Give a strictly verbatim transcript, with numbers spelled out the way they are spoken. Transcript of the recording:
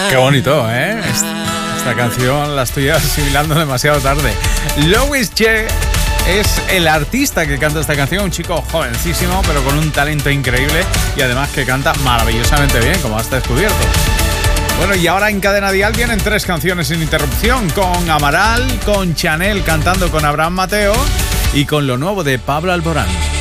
Qué bonito, ¿eh? Esta canción la estoy asimilando demasiado tarde. Louis Che es el artista que canta esta canción, un chico jovencísimo, pero con un talento increíble y además que canta maravillosamente bien, como has descubierto. Bueno, y ahora en Cadena Dial vienen tres canciones sin interrupción, con Amaral, con Chanel cantando con Abraham Mateo y con lo nuevo de Pablo Alborán.